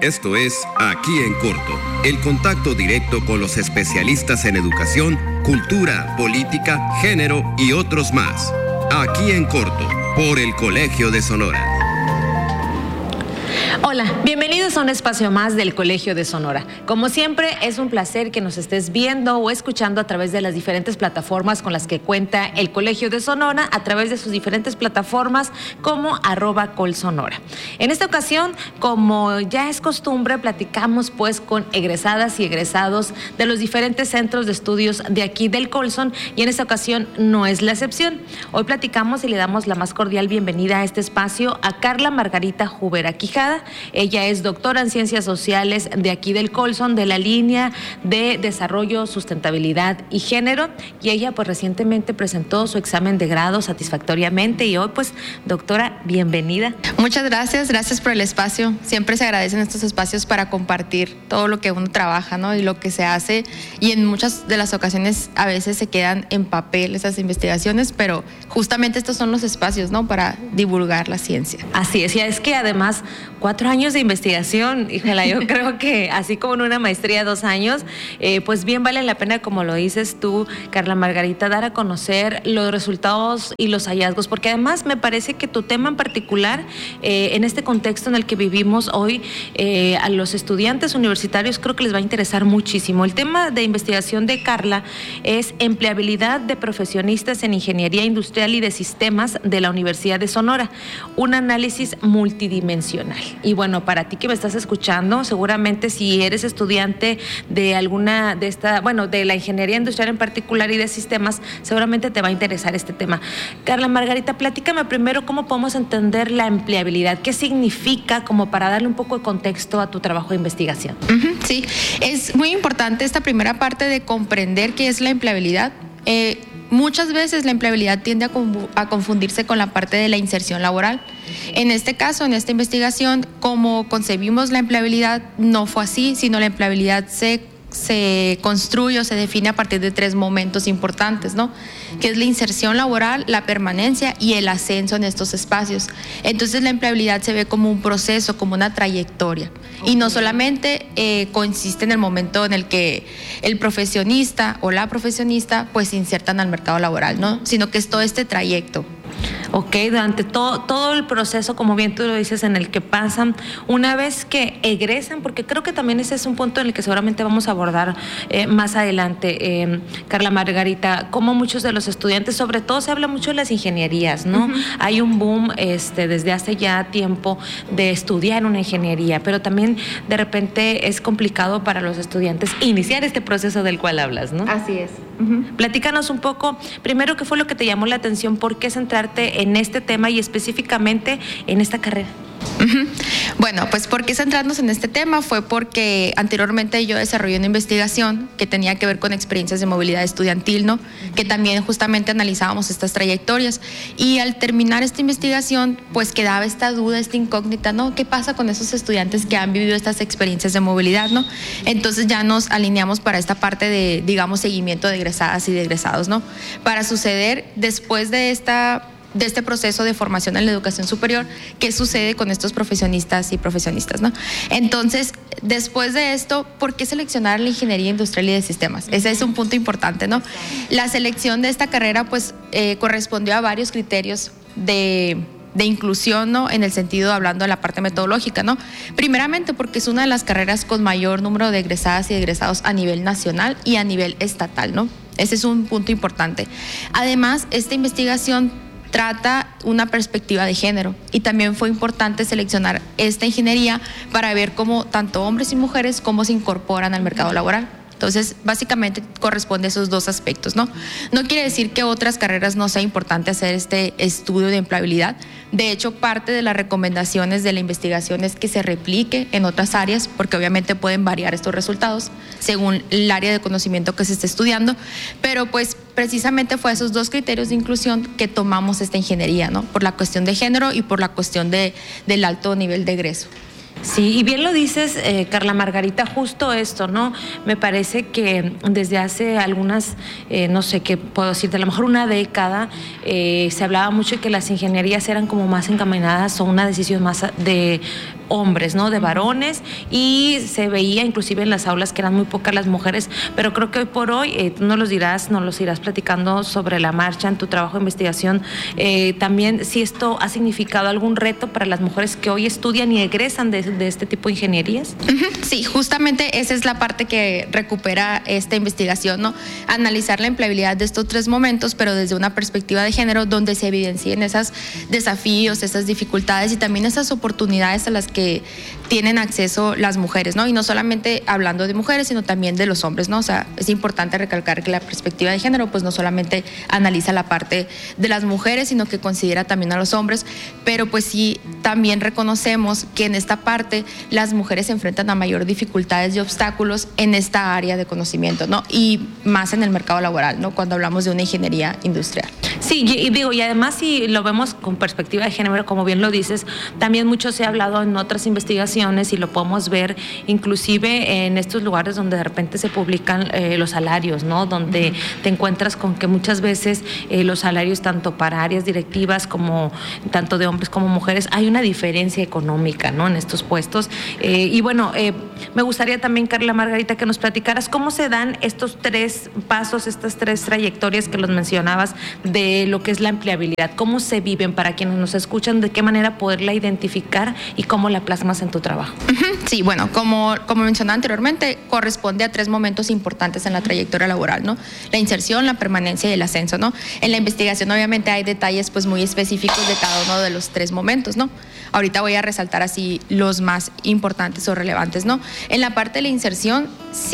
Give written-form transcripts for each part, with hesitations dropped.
Esto es Aquí en Corto, el contacto directo con los especialistas en educación, cultura, política, género y otros más. Aquí en Corto, por el Colegio de Sonora. Hola, bienvenidos a un espacio más del Colegio de Sonora. Como siempre, es un placer que nos estés viendo o escuchando a través de las diferentes plataformas con las que cuenta el Colegio de Sonora, a través de sus diferentes plataformas como @colsonora. En esta ocasión, como ya es costumbre, platicamos pues con egresadas y egresados de los diferentes centros de estudios de aquí del Colson, y en esta ocasión no es la excepción. Hoy platicamos y le damos la más cordial bienvenida a este espacio a Carla Margarita Jubera Quijada. Ella es doctora en Ciencias Sociales de aquí del Colson, de la línea de Desarrollo, Sustentabilidad y Género, y ella pues recientemente presentó su examen de grado satisfactoriamente, y hoy pues, doctora, bienvenida. Muchas gracias por el espacio. Siempre se agradecen estos espacios para compartir todo lo que uno trabaja, ¿no? Y lo que se hace, y en muchas de las ocasiones a veces se quedan en papel esas investigaciones, pero justamente estos son los espacios, ¿no? Para divulgar la ciencia. Así es, y es que además 4 años de investigación, híjala, yo creo que así como en una maestría 2 años, pues bien vale la pena, como lo dices tú, Carla Margarita, dar a conocer los resultados y los hallazgos, porque además me parece que tu tema en particular, en este contexto en el que vivimos hoy, a los estudiantes universitarios creo que les va a interesar muchísimo. El tema de investigación de Carla es empleabilidad de profesionistas en ingeniería industrial y de sistemas de la Universidad de Sonora, un análisis multidimensional. Y bueno, para ti que me estás escuchando, seguramente si eres estudiante de alguna de de la ingeniería industrial en particular y de sistemas, seguramente te va a interesar este tema. Carla Margarita, platícame primero cómo podemos entender la empleabilidad, qué significa, como para darle un poco de contexto a tu trabajo de investigación. Sí, es muy importante esta primera parte de comprender qué es la empleabilidad. Muchas veces la empleabilidad tiende a confundirse con la parte de la inserción laboral. En este caso, en esta investigación, como concebimos la empleabilidad, no fue así, sino la empleabilidad se construye o se define a partir de 3 momentos importantes, ¿no? Que es la inserción laboral, la permanencia y el ascenso en estos espacios. Entonces la empleabilidad se ve como un proceso, como una trayectoria. Okay. Y no solamente consiste en el momento en el que el profesionista o la profesionista pues se insertan al mercado laboral, ¿no? Sino que es todo este trayecto. Ok, durante todo el proceso, como bien tú lo dices, en el que pasan, una vez que egresan, porque creo que también ese es un punto en el que seguramente vamos a abordar más adelante, Carla Margarita, como muchos de los estudiantes, sobre todo se habla mucho de las ingenierías, ¿no? Uh-huh. Hay un boom desde hace ya tiempo de estudiar una ingeniería, pero también de repente es complicado para los estudiantes iniciar este proceso del cual hablas, ¿no? Así es. Uh-huh. Platícanos un poco, primero, ¿qué fue lo que te llamó la atención? ¿Por qué centrarte en este tema y específicamente en esta carrera? Bueno, pues ¿por qué centrarnos en este tema? Fue porque anteriormente yo desarrollé una investigación que tenía que ver con experiencias de movilidad estudiantil, ¿no? Que también justamente analizábamos estas trayectorias, y al terminar esta investigación pues quedaba esta duda, esta incógnita, ¿no? ¿Qué pasa con esos estudiantes que han vivido estas experiencias de movilidad, ¿no? Entonces ya nos alineamos para esta parte de, digamos, seguimiento de egresadas y de egresados, ¿no? Para suceder después de este proceso de formación en la educación superior, ¿qué sucede con estos profesionistas y profesionistas, ¿no? Entonces, después de esto, ¿por qué seleccionar la ingeniería industrial y de sistemas? Ese es un punto importante, ¿no? La selección de esta carrera, pues, correspondió a varios criterios de inclusión, ¿no? En el sentido, hablando de la parte metodológica, ¿no? Primeramente, porque es una de las carreras con mayor número de egresadas y egresados a nivel nacional y a nivel estatal, ¿no? Ese es un punto importante. Además, esta investigación trata una perspectiva de género, y también fue importante seleccionar esta ingeniería para ver cómo tanto hombres y mujeres cómo se incorporan al mercado laboral. Entonces, básicamente corresponde a esos 2 aspectos, ¿no? No quiere decir que otras carreras no sea importante hacer este estudio de empleabilidad. De hecho, parte de las recomendaciones de la investigación es que se replique en otras áreas, porque obviamente pueden variar estos resultados según el área de conocimiento que se esté estudiando, pero pues precisamente fue esos 2 criterios de inclusión que tomamos esta ingeniería, ¿no? Por la cuestión de género y por la cuestión del alto nivel de egreso. Sí, y bien lo dices, Carla Margarita, justo esto, ¿no? Me parece que desde hace algunas, no sé qué puedo decirte, a lo mejor una década, se hablaba mucho de que las ingenierías eran como más encaminadas o una decisión más de hombres, ¿no? De varones, y se veía inclusive en las aulas que eran muy pocas las mujeres, pero creo que hoy por hoy, tú nos los irás platicando sobre la marcha en tu trabajo de investigación, también si esto ha significado algún reto para las mujeres que hoy estudian y egresan de este tipo de ingenierías. Sí, justamente esa es la parte que recupera esta investigación, ¿no? Analizar la empleabilidad de estos 3 momentos, pero desde una perspectiva de género, donde se evidencien esos desafíos, esas dificultades y también esas oportunidades a las que tienen acceso las mujeres, ¿no? Y no solamente hablando de mujeres, sino también de los hombres, ¿no? O sea, es importante recalcar que la perspectiva de género, pues no solamente analiza la parte de las mujeres, sino que considera también a los hombres, pero pues sí, también reconocemos que en esta parte las mujeres se enfrentan a mayor dificultades y obstáculos en esta área de conocimiento, ¿no? Y más en el mercado laboral, ¿no? Cuando hablamos de una ingeniería industrial. Sí, y además si lo vemos con perspectiva de género, como bien lo dices, también mucho se ha hablado en otras investigaciones y lo podemos ver inclusive en estos lugares donde de repente se publican los salarios, ¿no? Donde te encuentras con que muchas veces los salarios tanto para áreas directivas como tanto de hombres como mujeres, hay una diferencia económica, ¿no? En estos puestos. Y bueno, me gustaría también, Carla Margarita, que nos platicaras cómo se dan estos 3 pasos, estas 3 trayectorias que los mencionabas de lo que es la empleabilidad, cómo se viven para quienes nos escuchan, de qué manera poderla identificar y cómo la plasmas en tu trabajo. Sí, bueno, como mencionaba anteriormente, corresponde a 3 momentos importantes en la trayectoria laboral, ¿no? La inserción, la permanencia y el ascenso, ¿no? En la investigación obviamente hay detalles pues muy específicos de cada uno de los 3 momentos, ¿no? Ahorita voy a resaltar así los más importantes o relevantes, ¿no? En la parte de la inserción,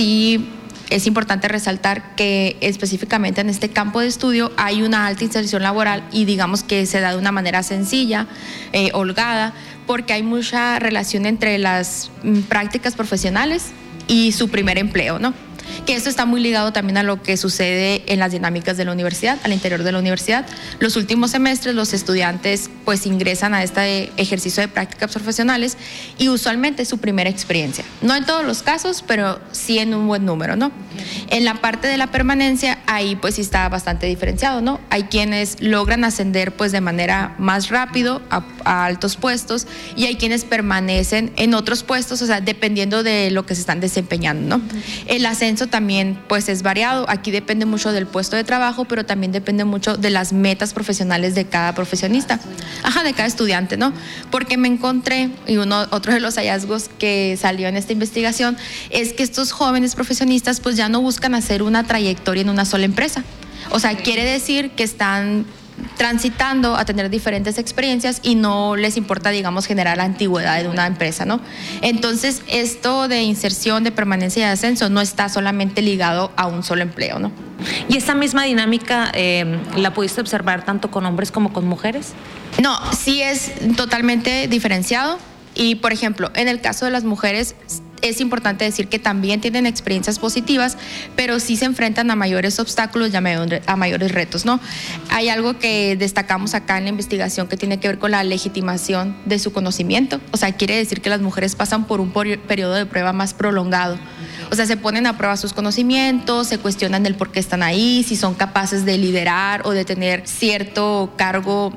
sí es importante resaltar que específicamente en este campo de estudio hay una alta inserción laboral y digamos que se da de una manera sencilla, holgada, porque hay mucha relación entre las prácticas profesionales y su primer empleo, ¿no? Que esto está muy ligado también a lo que sucede en las dinámicas de la universidad, al interior de la universidad. Los últimos semestres los estudiantes pues ingresan a este ejercicio de prácticas profesionales y usualmente es su primera experiencia. No en todos los casos, pero sí en un buen número, ¿no? En la parte de la permanencia, ahí pues sí está bastante diferenciado, ¿no? Hay quienes logran ascender pues de manera más rápido a altos puestos y hay quienes permanecen en otros puestos, o sea, dependiendo de lo que se están desempeñando, ¿no? El ascenso también pues es variado, aquí depende mucho del puesto de trabajo, pero también depende mucho de las metas profesionales de cada profesionista, de cada estudiante, ¿no? Porque me encontré, y otro de los hallazgos que salió en esta investigación es que estos jóvenes profesionistas pues ya no buscan hacer una trayectoria en una sola empresa, o sea, quiere decir que están transitando a tener diferentes experiencias y no les importa, digamos, generar la antigüedad de una empresa, ¿no? Entonces, esto de inserción, de permanencia y de ascenso no está solamente ligado a un solo empleo, ¿no? ¿Y esta misma dinámica la pudiste observar tanto con hombres como con mujeres? No, sí es totalmente diferenciado y, por ejemplo, en el caso de las mujeres es importante decir que también tienen experiencias positivas, pero sí se enfrentan a mayores obstáculos y a mayores retos, ¿no? Hay algo que destacamos acá en la investigación que tiene que ver con la legitimación de su conocimiento. O sea, quiere decir que las mujeres pasan por un periodo de prueba más prolongado. O sea, se ponen a prueba sus conocimientos, se cuestionan el por qué están ahí, si son capaces de liderar o de tener cierto cargo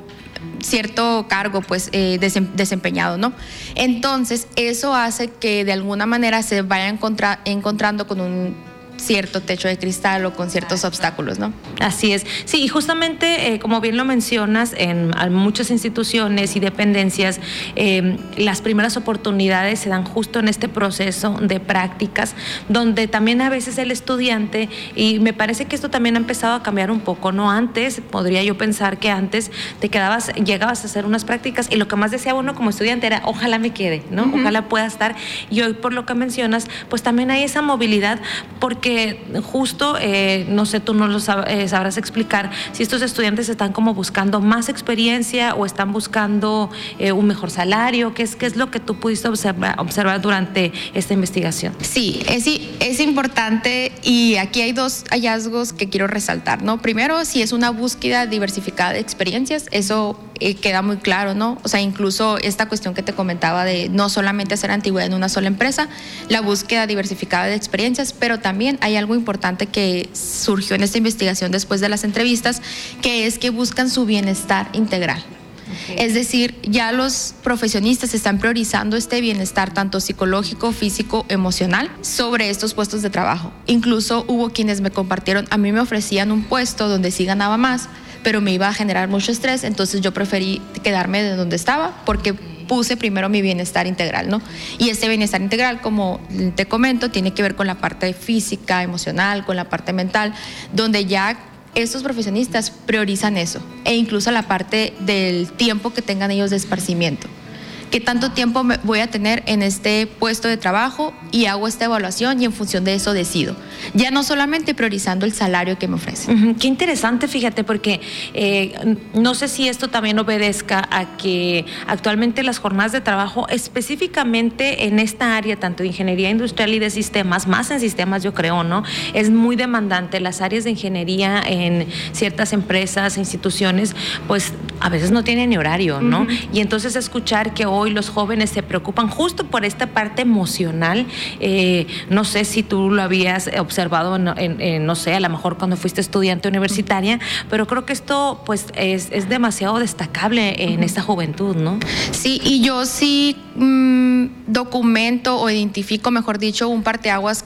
pues desempeñado, ¿no? Entonces eso hace que de alguna manera se vaya encontrando con un cierto techo de cristal o con ciertos obstáculos, ¿no? Así es. Sí, y justamente, como bien lo mencionas, en muchas instituciones y dependencias, las primeras oportunidades se dan justo en este proceso de prácticas, donde también a veces el estudiante, y me parece que esto también ha empezado a cambiar un poco, ¿no? Antes, podría yo pensar que antes llegabas a hacer unas prácticas y lo que más deseaba uno como estudiante era, ojalá me quede, ¿no? Uh-huh. Ojalá pueda estar. Y hoy, por lo que mencionas, pues también hay esa movilidad, porque justo, no sé, tú no lo sabrás explicar, si estos estudiantes están como buscando más experiencia o están buscando un mejor salario, ¿qué es lo que tú pudiste observar durante esta investigación? Sí, Es importante, y aquí hay dos hallazgos que quiero resaltar, ¿no? Primero, si es una búsqueda diversificada de experiencias, eso queda muy claro, ¿no? O sea, incluso esta cuestión que te comentaba de no solamente hacer antigüedad en una sola empresa, la búsqueda diversificada de experiencias, pero también hay algo importante que surgió en esta investigación después de las entrevistas, que es que buscan su bienestar integral. Es decir, ya los profesionistas están priorizando este bienestar tanto psicológico, físico, emocional sobre estos puestos de trabajo. Incluso hubo quienes me compartieron, a mí me ofrecían un puesto donde sí ganaba más, pero me iba a generar mucho estrés, entonces yo preferí quedarme de donde estaba porque puse primero mi bienestar integral, ¿no? Y este bienestar integral, como te comento, tiene que ver con la parte física, emocional, con la parte mental, donde ya estos profesionistas priorizan eso, e incluso la parte del tiempo que tengan ellos de esparcimiento. ¿Qué tanto tiempo voy a tener en este puesto de trabajo? Y hago esta evaluación y en función de eso decido. Ya no solamente priorizando el salario que me ofrecen. Qué interesante, fíjate, porque no sé si esto también obedezca a que actualmente las jornadas de trabajo, específicamente en esta área, tanto de ingeniería industrial y de sistemas, más en sistemas yo creo, ¿no? Es muy demandante. Las áreas de ingeniería en ciertas empresas, instituciones, pues a veces no tienen ni horario, ¿no? Y entonces escuchar que hoy los jóvenes se preocupan justo por esta parte emocional, no sé si tú lo habías observado no sé, a lo mejor cuando fuiste estudiante universitaria, pero creo que esto pues es demasiado destacable en esta juventud, ¿no? Sí, y yo sí documento o identifico, mejor dicho, un parteaguas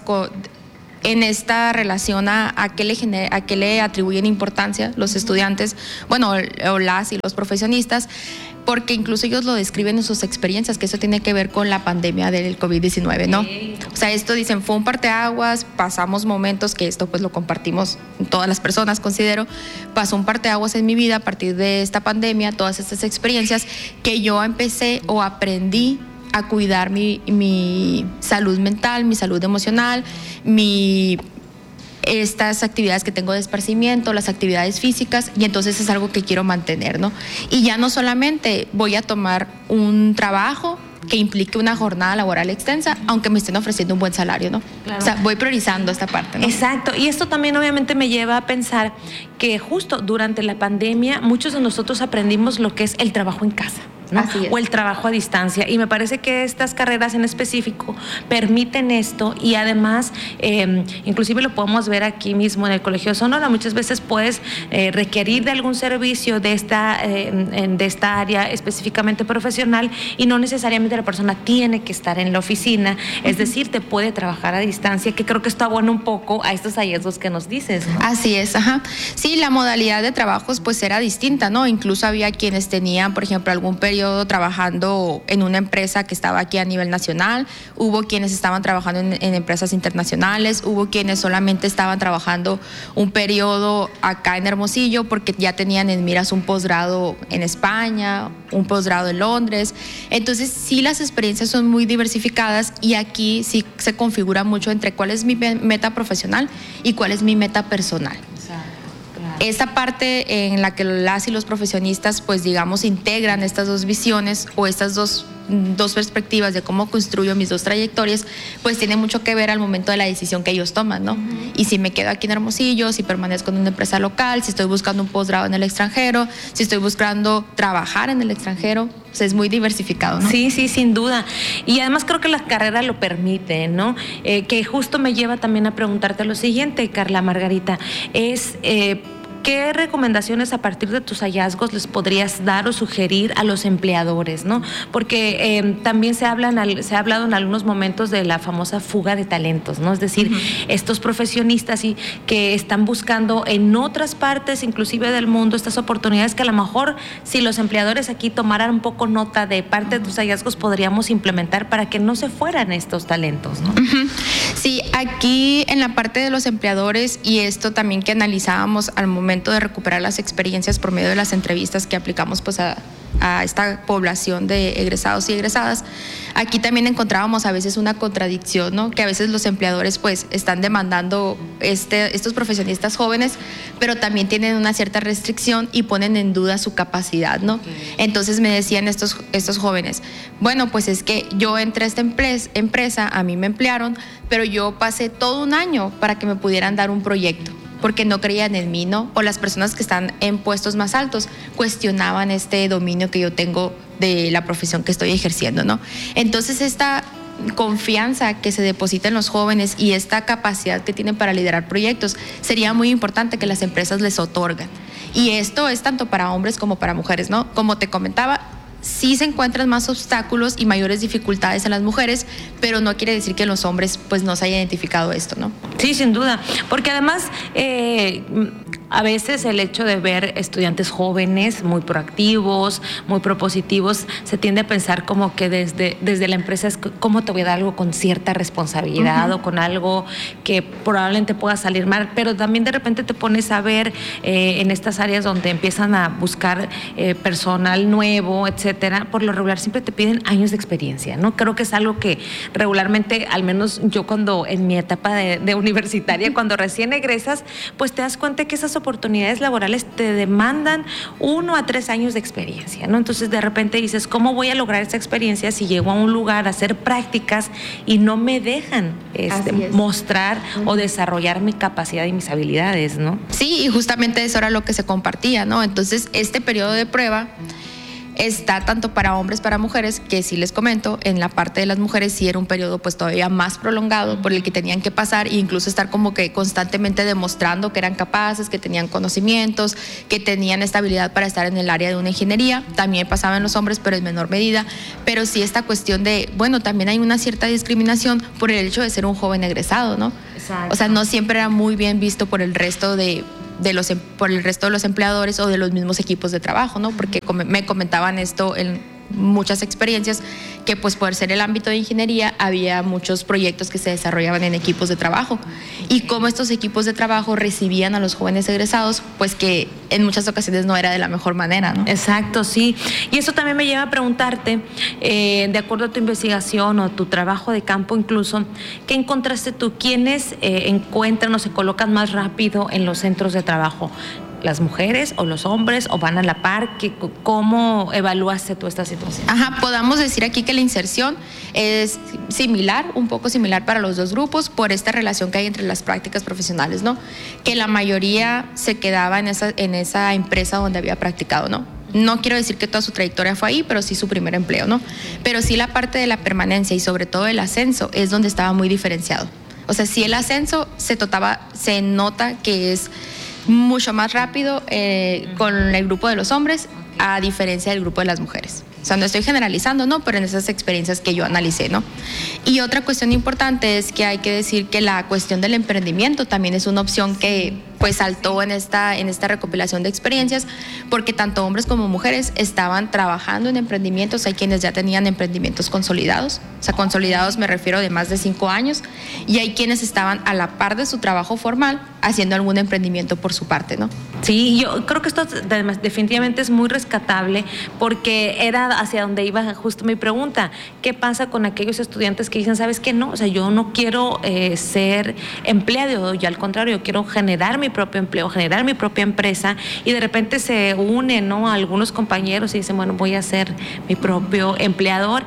en esta relación a qué le atribuyen importancia los estudiantes, bueno, o las y los profesionistas, porque incluso ellos lo describen en sus experiencias, que eso tiene que ver con la pandemia del COVID-19, ¿no? O sea, esto dicen, fue un parteaguas, pasamos momentos, que esto pues lo compartimos todas las personas, considero, pasó un parteaguas en mi vida a partir de esta pandemia, todas estas experiencias que yo empecé o aprendí a cuidar mi salud mental, mi salud emocional, estas actividades que tengo de esparcimiento, las actividades físicas, y entonces es algo que quiero mantener, ¿no? Y ya no solamente voy a tomar un trabajo que implique una jornada laboral extensa, aunque me estén ofreciendo un buen salario, ¿no? Claro. O sea, voy priorizando esta parte, ¿no? Exacto, y esto también obviamente me lleva a pensar que justo durante la pandemia muchos de nosotros aprendimos lo que es el trabajo en casa, ¿no? O el trabajo a distancia, y me parece que estas carreras en específico permiten esto, y además inclusive lo podemos ver aquí mismo en el Colegio Sonora. Muchas veces puedes requerir de algún servicio de esta área específicamente profesional, y no necesariamente la persona tiene que estar en la oficina, es decir, te puede trabajar a distancia, que creo que esto abona un poco a estos hallazgos que nos dices, ¿no? Así es, ajá. Sí, la modalidad de trabajos pues era distinta, ¿no? Incluso había quienes tenían, por ejemplo, algún periodo trabajando en una empresa que estaba aquí a nivel nacional, hubo quienes estaban trabajando en empresas internacionales, hubo quienes solamente estaban trabajando un periodo acá en Hermosillo porque ya tenían en miras un posgrado en España, un posgrado en Londres. Entonces sí, las experiencias son muy diversificadas, y aquí sí se configura mucho entre cuál es mi meta profesional y cuál es mi meta personal. Esta parte en la que las y los profesionistas, pues digamos, integran estas dos visiones o estas dos perspectivas de cómo construyo mis dos trayectorias, pues tiene mucho que ver al momento de la decisión que ellos toman, ¿no? Y si me quedo aquí en Hermosillo, si permanezco en una empresa local, si estoy buscando un posgrado en el extranjero, si estoy buscando trabajar en el extranjero, o sea, es muy diversificado, ¿no? Sí, sin duda. Y además creo que la carrera lo permite, ¿no? Que justo me lleva también a preguntarte lo siguiente, Carla Margarita, ¿qué recomendaciones a partir de tus hallazgos les podrías dar o sugerir a los empleadores, ¿no? Porque también se ha hablado en algunos momentos de la famosa fuga de talentos, ¿no? Es decir, estos profesionistas que están buscando en otras partes, inclusive del mundo, estas oportunidades que a lo mejor, si los empleadores aquí tomaran un poco nota de parte de tus hallazgos, podríamos implementar para que no se fueran estos talentos, ¿no? Sí, aquí en la parte de los empleadores, y esto también que analizábamos al momento de recuperar las experiencias por medio de las entrevistas que aplicamos pues a a esta población de egresados y egresadas, aquí también encontrábamos a veces una contradicción, ¿no? Que a veces los empleadores pues están demandando estos profesionistas jóvenes, pero también tienen una cierta restricción y ponen en duda su capacidad, ¿no? Entonces me decían estos jóvenes, bueno, pues es que yo entré a esta empresa, a mí me emplearon, pero yo pasé todo un año para que me pudieran dar un proyecto, porque no creían en mí, ¿no? O las personas que están en puestos más altos cuestionaban este dominio que yo tengo de la profesión que estoy ejerciendo, ¿no? Entonces esta confianza que se deposita en los jóvenes y esta capacidad que tienen para liderar proyectos sería muy importante que las empresas les otorgan. Y esto es tanto para hombres como para mujeres, ¿no? Como te comentaba, sí se encuentran más obstáculos y mayores dificultades en las mujeres, pero no quiere decir que en los hombres pues no se haya identificado esto, ¿no? Sí, sin duda, porque además a veces el hecho de ver estudiantes jóvenes muy proactivos, muy propositivos, se tiende a pensar como que desde la empresa es cómo te voy a dar algo con cierta responsabilidad o con algo que probablemente pueda salir mal, pero también de repente te pones a ver en estas áreas donde empiezan a buscar personal nuevo, etcétera, por lo regular siempre te piden años de experiencia, ¿no? Creo que es algo que regularmente, al menos yo cuando en mi etapa de universitaria, cuando recién egresas, pues te das cuenta que esas oportunidades laborales te demandan 1 a 3 años de experiencia, ¿no? Entonces de repente dices, ¿cómo voy a lograr esa experiencia si llego a un lugar a hacer prácticas y no me dejan mostrar o desarrollar mi capacidad y mis habilidades, ¿no? Sí, y justamente eso era lo que se compartía, ¿no? Entonces este periodo de prueba está tanto para hombres, para mujeres, que sí les comento, en la parte de las mujeres sí era un periodo pues todavía más prolongado por el que tenían que pasar e incluso estar como que constantemente demostrando que eran capaces, que tenían conocimientos, que tenían estabilidad para estar en el área de una ingeniería. También pasaba en los hombres, pero en menor medida. Pero sí esta cuestión de, bueno, también hay una cierta discriminación por el hecho de ser un joven egresado, ¿no? Exacto. O sea, no siempre era muy bien visto por el resto por el resto de los empleadores o de los mismos equipos de trabajo, ¿no? Porque me comentaban esto en muchas experiencias, que pues por ser el ámbito de ingeniería había muchos proyectos que se desarrollaban en equipos de trabajo y cómo estos equipos de trabajo recibían a los jóvenes egresados, pues que en muchas ocasiones no era de la mejor manera, ¿no? Exacto, sí. Y eso también me lleva a preguntarte, de acuerdo a tu investigación o tu trabajo de campo incluso, ¿qué encontraste tú? ¿Quiénes encuentran o se colocan más rápido en los centros de trabajo? ¿Las mujeres o los hombres o van a la par? ¿Cómo evaluaste tú esta situación? Ajá, podamos decir aquí que la inserción es similar, un poco similar para los dos grupos por esta relación que hay entre las prácticas profesionales, ¿no? Que la mayoría se quedaba en esa empresa donde había practicado, ¿no? No quiero decir que toda su trayectoria fue ahí, pero sí su primer empleo, ¿no? Pero sí la parte de la permanencia y sobre todo el ascenso es donde estaba muy diferenciado. O sea, sí el ascenso se nota que es mucho más rápido con el grupo de los hombres a diferencia del grupo de las mujeres. O sea, no estoy generalizando, ¿no? Pero en esas experiencias que yo analicé, ¿no? Y otra cuestión importante es que hay que decir que la cuestión del emprendimiento también es una opción que pues saltó en esta recopilación de experiencias, porque tanto hombres como mujeres estaban trabajando en emprendimientos. Hay quienes ya tenían emprendimientos consolidados, o sea, consolidados me refiero de más de 5 años, y hay quienes estaban a la par de su trabajo formal haciendo algún emprendimiento por su parte, ¿no? Sí, yo creo que esto definitivamente es muy rescatable, porque era hacia donde iba justo mi pregunta. ¿Qué pasa con aquellos estudiantes que dicen, sabes qué, no? O sea, yo no quiero ser empleado, yo al contrario, yo quiero generar mi propio empleo, generar mi propia empresa, y de repente se unen, ¿no?, a algunos compañeros y dicen, bueno, voy a ser mi propio empleador.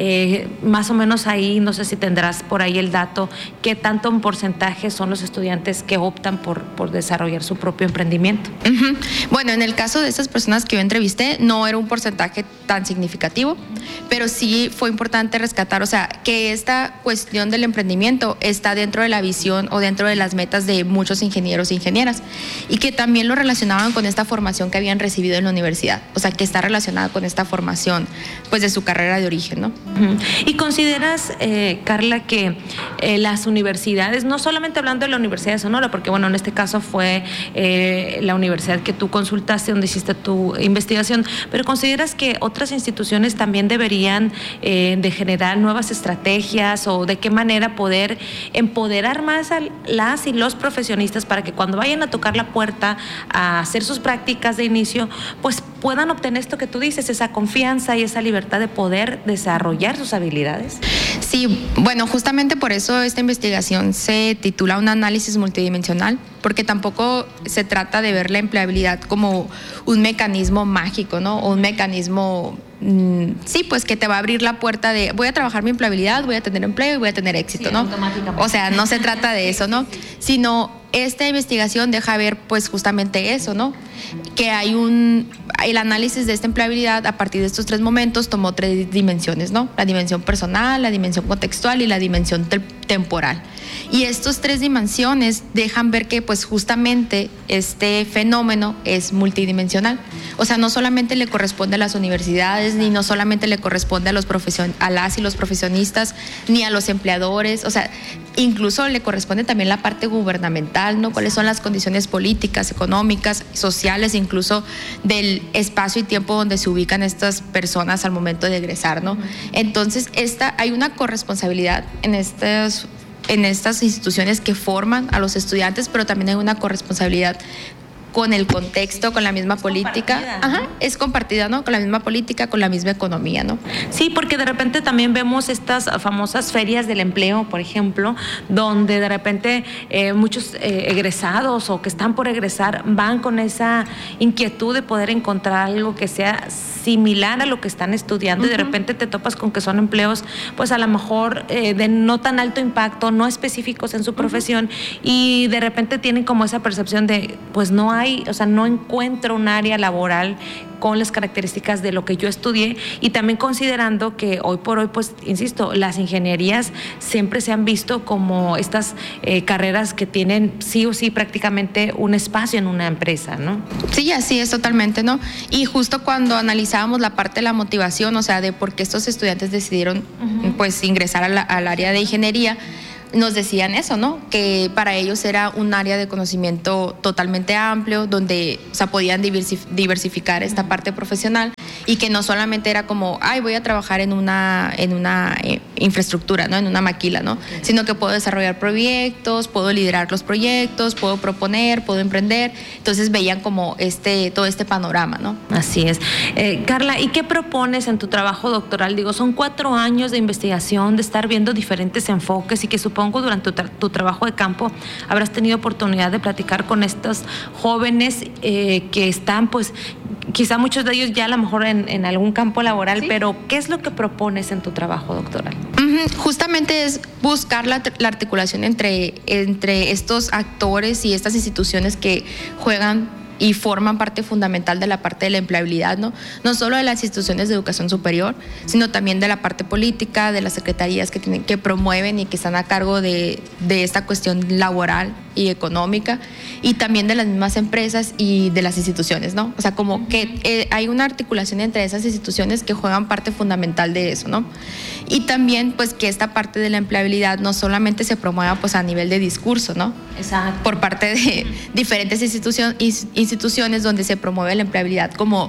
Más o menos ahí, no sé si tendrás por ahí el dato, ¿qué tanto en porcentaje son los estudiantes que optan por desarrollar su propio emprendimiento? Uh-huh. Bueno, en el caso de esas personas que yo entrevisté, no era un porcentaje tan significativo, pero sí fue importante rescatar, o sea, que esta cuestión del emprendimiento está dentro de la visión o dentro de las metas de muchos ingenieros e ingenieras, y que también lo relacionaban con esta formación que habían recibido en la universidad, o sea, que está relacionada con esta formación pues de su carrera de origen, ¿no? Uh-huh. ¿Y consideras, Carla, que las universidades, no solamente hablando de la Universidad de Sonora, porque bueno, en este caso fue la universidad que tú consultaste, donde hiciste tu investigación, pero consideras que otras instituciones también deberían de generar nuevas estrategias, o de qué manera poder empoderar más a las y los profesionistas para que cuando vayan a tocar la puerta a hacer sus prácticas de inicio, pues puedan obtener esto que tú dices, esa confianza y esa libertad de poder desarrollar sus habilidades. Sí, bueno, justamente por eso esta investigación se titula Un análisis multidimensional, porque tampoco se trata de ver la empleabilidad como un mecanismo mágico, ¿no? O un mecanismo, sí, pues que te va a abrir la puerta de voy a trabajar mi empleabilidad, voy a tener empleo y voy a tener éxito, sí, ¿no? O sea, no se trata de eso, ¿no? Sino esta investigación deja ver pues justamente eso, ¿no? Que hay el análisis de esta empleabilidad a partir de estos 3 momentos tomó 3 dimensiones, ¿no? La dimensión personal, la dimensión contextual y la dimensión temporal. Y estas 3 dimensiones dejan ver que pues justamente este fenómeno es multidimensional. O sea, no solamente le corresponde a las universidades, ni no solamente le corresponde a las y los profesionistas, ni a los empleadores, o sea, incluso le corresponde también la parte gubernamental, ¿no? Cuáles son las condiciones políticas, económicas, sociales, incluso del espacio y tiempo donde se ubican estas personas al momento de egresar, ¿no? Entonces, hay una corresponsabilidad en estas instituciones que forman a los estudiantes, pero también hay una corresponsabilidad con el contexto, con la misma política. Ajá, es compartida, ¿no? Con la misma política, con la misma economía, ¿no? Sí, porque de repente también vemos estas famosas ferias del empleo, por ejemplo, donde de repente muchos egresados o que están por egresar van con esa inquietud de poder encontrar algo que sea similar a lo que están estudiando, y de repente te topas con que son empleos pues a lo mejor de no tan alto impacto, no específicos en su profesión, y de repente tienen como esa percepción de pues no encuentro un área laboral con las características de lo que yo estudié, y también considerando que hoy por hoy, pues, insisto, las ingenierías siempre se han visto como estas carreras que tienen sí o sí prácticamente un espacio en una empresa, ¿no? Sí, así es totalmente, ¿no? Y justo cuando analizábamos la parte de la motivación, o sea, de por qué estos estudiantes decidieron pues ingresar al área de ingeniería, nos decían eso, ¿no? Que para ellos era un área de conocimiento totalmente amplio, donde, o sea, podían diversificar esta parte profesional, y que no solamente era como, voy a trabajar en una infraestructura, ¿no? En una maquila, ¿no? Sino que puedo desarrollar proyectos, puedo liderar los proyectos, puedo proponer, puedo emprender. Entonces veían como todo este panorama, ¿no? Así es. Carla, ¿y qué propones en tu trabajo doctoral? Digo, son 4 años de investigación, de estar viendo diferentes enfoques, y que supongo durante tu trabajo de campo habrás tenido oportunidad de platicar con estos jóvenes que están, pues, quizá muchos de ellos ya a lo mejor en algún campo laboral, ¿sí? Pero ¿qué es lo que propones en tu trabajo doctoral? Justamente es buscar la articulación entre estos actores y estas instituciones que juegan y forman parte fundamental de la parte de la empleabilidad, ¿no? No solo de las instituciones de educación superior, sino también de la parte política, de las secretarías que promueven y que están a cargo de esta cuestión laboral y económica, y también de las mismas empresas y de las instituciones, ¿no? O sea, como que hay una articulación entre esas instituciones que juegan parte fundamental de eso, ¿no? Y también, pues, que esta parte de la empleabilidad no solamente se promueva, pues, a nivel de discurso, ¿no? Exacto. Por parte de diferentes instituciones donde se promueve la empleabilidad como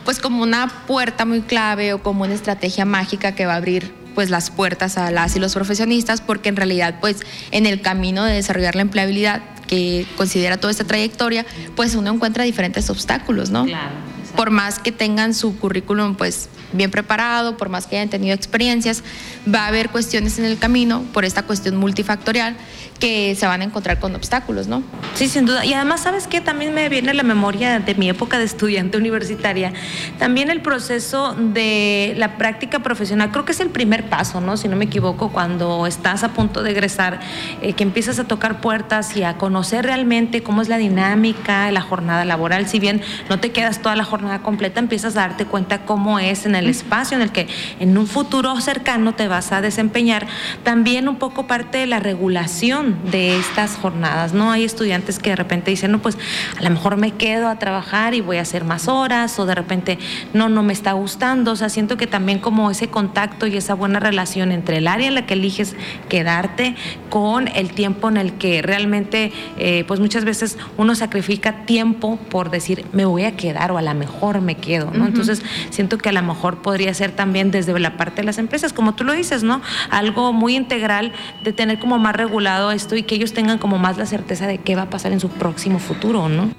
una puerta muy clave, o como una estrategia mágica que va a abrir pues las puertas a las y los profesionistas, porque en realidad pues en el camino de desarrollar la empleabilidad que considera toda esta trayectoria, pues uno encuentra diferentes obstáculos, ¿no? Claro. Por más que tengan su currículum pues bien preparado, por más que hayan tenido experiencias, va a haber cuestiones en el camino por esta cuestión multifactorial que se van a encontrar con obstáculos, ¿no? Sí, sin duda. Y además, ¿sabes qué? También me viene a la memoria de mi época de estudiante universitaria, también el proceso de la práctica profesional. Creo que es el primer paso, ¿no? Si no me equivoco, cuando estás a punto de egresar, que empiezas a tocar puertas y a conocer realmente cómo es la dinámica de la jornada laboral. Si bien no te quedas toda la jornada completa, empiezas a darte cuenta cómo es en el espacio en el que en un futuro cercano te vas a desempeñar. También un poco parte de la regulación de estas jornadas, ¿no? Hay estudiantes que de repente dicen, no, pues a lo mejor me quedo a trabajar y voy a hacer más horas, o de repente no me está gustando. O sea, siento que también como ese contacto y esa buena relación entre el área en la que eliges quedarte con el tiempo en el que realmente pues muchas veces uno sacrifica tiempo por decir me voy a quedar, o a lo mejor me quedo, ¿no? Entonces siento que a lo mejor podría ser también desde la parte de las empresas, como tú lo dices, ¿no? Algo muy integral de tener como más regulado esto, y que ellos tengan como más la certeza de qué va a pasar en su próximo futuro, ¿no?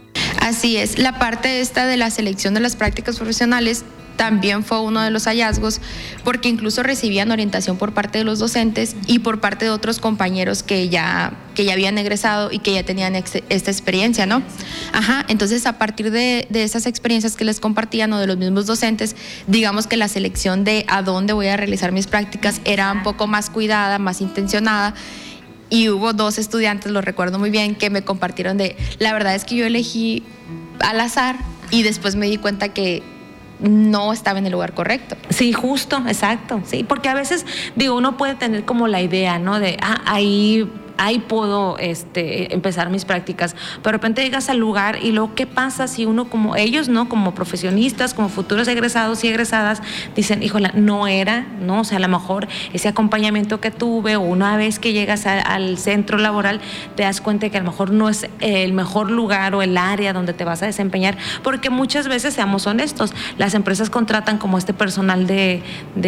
Así es, la parte esta de la selección de las prácticas profesionales también fue uno de los hallazgos, porque incluso recibían orientación por parte de los docentes y por parte de otros compañeros que ya habían egresado y que ya tenían esta experiencia, ¿no? Ajá, entonces a partir de esas experiencias que les compartían o de los mismos docentes, digamos que la selección de a dónde voy a realizar mis prácticas era un poco más cuidada, más intencionada. Y hubo 2 estudiantes, lo recuerdo muy bien, que me compartieron la verdad es que yo elegí al azar y después me di cuenta que no estaba en el lugar correcto. Sí, justo, exacto, sí, porque a veces, uno puede tener como la idea, ¿no? De, ahí puedo empezar mis prácticas, pero de repente llegas al lugar y luego ¿qué pasa si uno como ellos, ¿no? Como profesionistas, como futuros egresados y egresadas, dicen, híjole, no era, ¿no? O sea, a lo mejor ese acompañamiento que tuve, o una vez que llegas al centro laboral, te das cuenta de que a lo mejor no es el mejor lugar o el área donde te vas a desempeñar, porque muchas veces, seamos honestos, las empresas contratan como personal de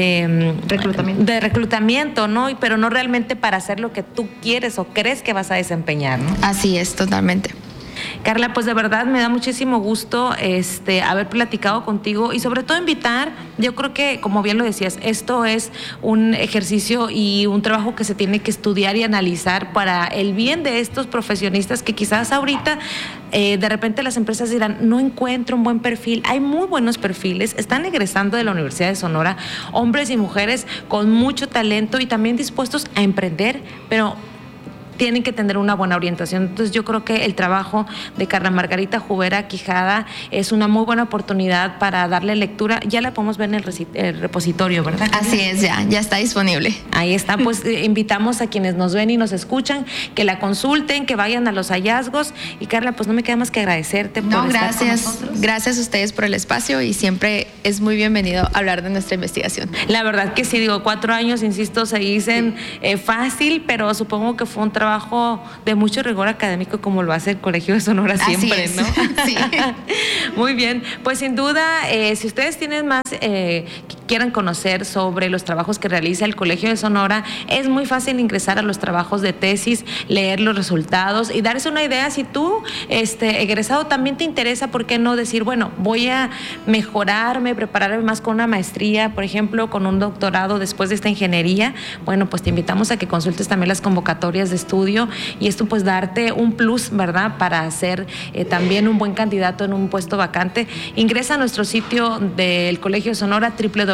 reclutamiento, ¿no? Pero no realmente para hacer lo que tú quieres o crees que vas a desempeñar, ¿no? Así es, totalmente. Carla, pues de verdad me da muchísimo gusto haber platicado contigo y sobre todo invitar, yo creo que como bien lo decías, esto es un ejercicio y un trabajo que se tiene que estudiar y analizar para el bien de estos profesionistas que quizás ahorita de repente las empresas dirán, no encuentro un buen perfil. Hay muy buenos perfiles, están egresando de la Universidad de Sonora, hombres y mujeres con mucho talento y también dispuestos a emprender, pero tienen que tener una buena orientación. Entonces yo creo que el trabajo de Carla Margarita Jubera Quijada es una muy buena oportunidad para darle lectura. Ya la podemos ver en el repositorio, ¿verdad? Así es, ya está disponible. Ahí está, pues invitamos a quienes nos ven y nos escuchan, que la consulten, que vayan a los hallazgos. Y Carla, pues no me queda más que agradecerte por estar con nosotros. Gracias a ustedes por el espacio y siempre es muy bienvenido hablar de nuestra investigación. La verdad que sí, 4 años, insisto, se dicen fácil, pero supongo que fue un trabajo de mucho rigor académico, como lo hace el Colegio de Sonora siempre, ¿no? Sí. Muy bien, pues sin duda, si ustedes tienen más que quieran conocer sobre los trabajos que realiza el Colegio de Sonora, es muy fácil ingresar a los trabajos de tesis, leer los resultados y darse una idea. Si tú, egresado, también te interesa, ¿por qué no decir, bueno, voy a mejorarme, prepararme más con una maestría, por ejemplo, con un doctorado después de esta ingeniería? Bueno, pues te invitamos a que consultes también las convocatorias de estudio y esto pues darte un plus, ¿verdad? Para ser también un buen candidato en un puesto vacante. Ingresa a nuestro sitio del Colegio de Sonora,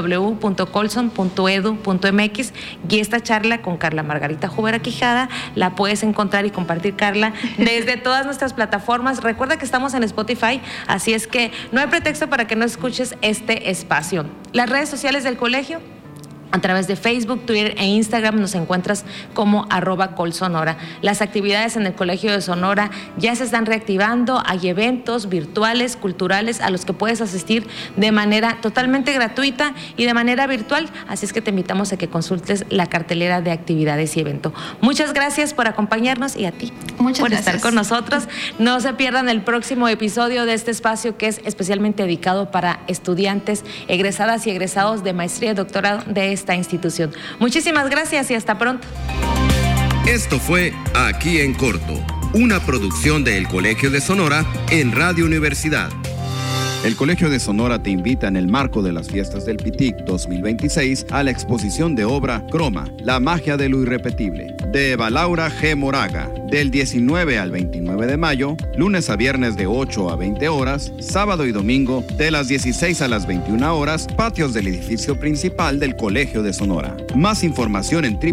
www.colson.edu.mx, y esta charla con Carla Margarita Jubera Quijada la puedes encontrar y compartir, Carla, desde todas nuestras plataformas. Recuerda que estamos en Spotify, así es que no hay pretexto para que no escuches este espacio. Las redes sociales del colegio: a través de Facebook, Twitter e Instagram nos encuentras como @colsonora. Las actividades en el Colegio de Sonora ya se están reactivando. Hay eventos virtuales, culturales, a los que puedes asistir de manera totalmente gratuita y de manera virtual. Así es que te invitamos a que consultes la cartelera de actividades y evento. Muchas gracias por acompañarnos y a ti por estar con nosotros. No se pierdan el próximo episodio de este espacio, que es especialmente dedicado para estudiantes, egresadas y egresados de maestría y doctorado de esta institución. Muchísimas gracias y hasta pronto. Esto fue Aquí en Corto, una producción del Colegio de Sonora en Radio Universidad. El Colegio de Sonora te invita en el marco de las fiestas del PITIC 2026 a la exposición de obra Croma, la magia de lo irrepetible, de Eva Laura G. Moraga, del 19 al 29 de mayo, lunes a viernes de 8 a 20 horas, sábado y domingo de las 16 a las 21 horas, patios del edificio principal del Colegio de Sonora. Más información en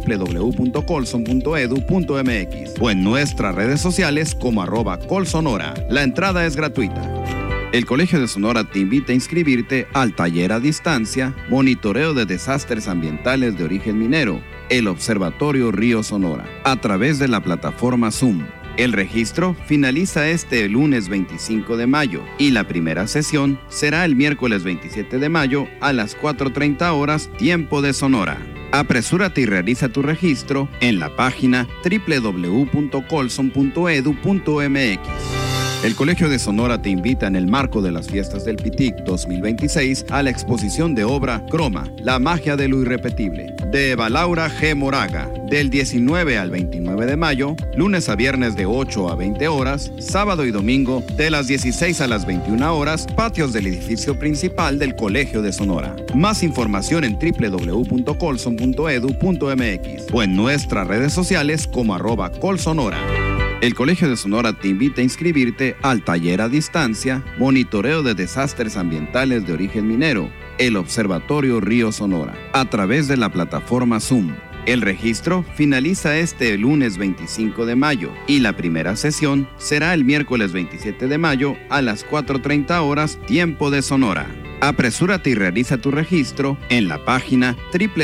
www.colson.edu.mx o en nuestras redes sociales como @colsonora. La entrada es gratuita. El Colegio de Sonora te invita a inscribirte al taller a distancia Monitoreo de Desastres Ambientales de Origen Minero, el Observatorio Río Sonora, a través de la plataforma Zoom. El registro finaliza este lunes 25 de mayo y la primera sesión será el miércoles 27 de mayo a las 4:30 horas, tiempo de Sonora. Apresúrate y realiza tu registro en la página www.colson.edu.mx. El Colegio de Sonora te invita en el marco de las fiestas del PITIC 2026 a la exposición de obra Croma, la magia de lo irrepetible, de Eva Laura G. Moraga, del 19 al 29 de mayo, lunes a viernes de 8 a 20 horas, sábado y domingo de las 16 a las 21 horas, patios del edificio principal del Colegio de Sonora. Más información en www.colson.edu.mx o en nuestras redes sociales como @colsonora. El Colegio de Sonora te invita a inscribirte al taller a distancia Monitoreo de Desastres Ambientales de Origen Minero, el Observatorio Río Sonora, a través de la plataforma Zoom. El registro finaliza este lunes 25 de mayo y la primera sesión será el miércoles 27 de mayo a las 4:30 horas, tiempo de Sonora. Apresúrate y realiza tu registro en la página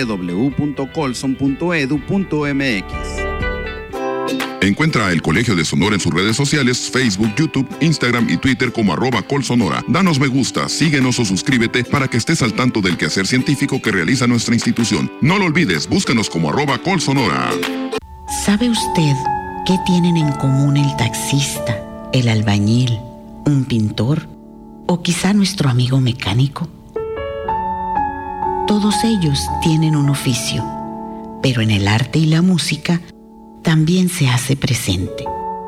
www.colson.edu.mx. Encuentra el Colegio de Sonora en sus redes sociales, Facebook, YouTube, Instagram y Twitter como @colsonora. Danos me gusta, síguenos o suscríbete para que estés al tanto del quehacer científico que realiza nuestra institución. No lo olvides, búscanos como @colsonora. ¿Sabe usted qué tienen en común el taxista, el albañil, un pintor o quizá nuestro amigo mecánico? Todos ellos tienen un oficio, pero en el arte y la música también se hace presente.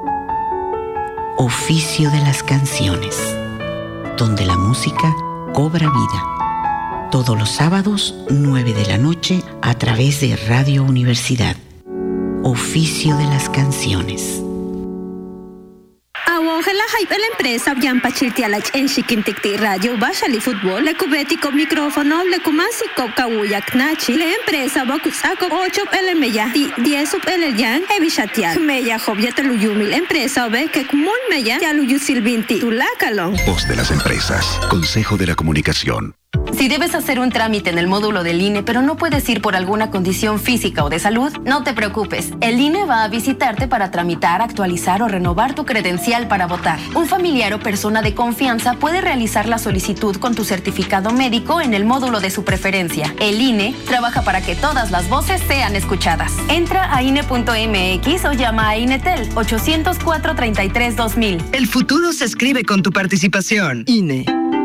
Oficio de las canciones, donde la música cobra vida. Todos los sábados, 9 de la noche, a través de Radio Universidad. Oficio de las canciones. Awongela hype la empresa Yampa Chirtialach en Chiquinticti Radio Bashali Fútbol le cubético micrófono le cumansi kawuyak nachi la empresa Bakusako 8 el meya 10 el yan evishatial meya jobya teluyumi la empresa ve que kumul meya yaluyu silvinti tulakalon. Voz de las empresas, Consejo de la Comunicación. Si debes hacer un trámite en el módulo del INE, pero no puedes ir por alguna condición física o de salud, no te preocupes. El INE va a visitarte para tramitar, actualizar o renovar tu credencial para votar. Un familiar o persona de confianza puede realizar la solicitud con tu certificado médico en el módulo de su preferencia. El INE trabaja para que todas las voces sean escuchadas. Entra a INE.mx o llama a INETEL 804-33-2000. El futuro se escribe con tu participación. INE.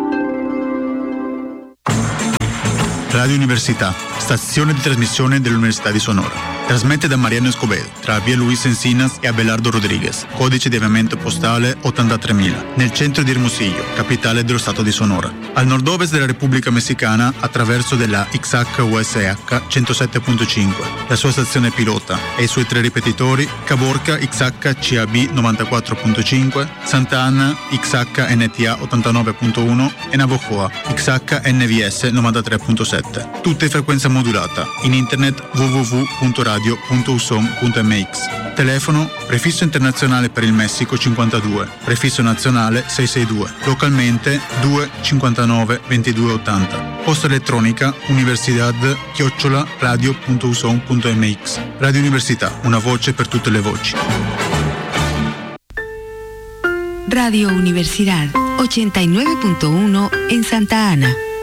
Radio Università, stazione di trasmissione dell'Università di Sonora. Trasmette da Mariano Escobedo, tra via Luis Encinas e Abelardo Rodriguez. Codice di avviamento postale 83.000, nel centro di Hermosillo, capitale dello stato di Sonora. Al nord-ovest della Repubblica Messicana, attraverso della XH-USH 107.5, la sua stazione pilota e i suoi 3 ripetitori, Caborca XH-CAB 94.5, Santa Ana XH-NTA 89.1 e Navojoa XH-NVS 93.7. Tutte in frequenza modulata. In internet www.radio.uson.mx. Telefono prefisso internazionale per il Messico 52, prefisso nazionale 662, localmente 259 2280. Posta elettronica universidad@radio.uson.mx. Radio Università, una voce per tutte le voci. Radio Universidad 89.1 en Santa Ana.